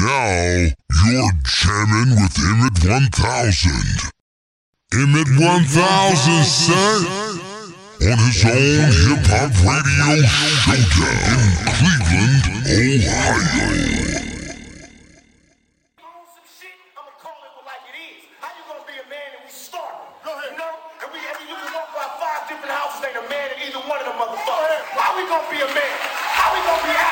Now, you're jamming with Emmett 1000. Emmett 1000, son. On his own hip-hop radio showdown in Cleveland, Ohio. Houses ain't a man in either one of them motherfuckers. How we gonna be a man? How we gonna be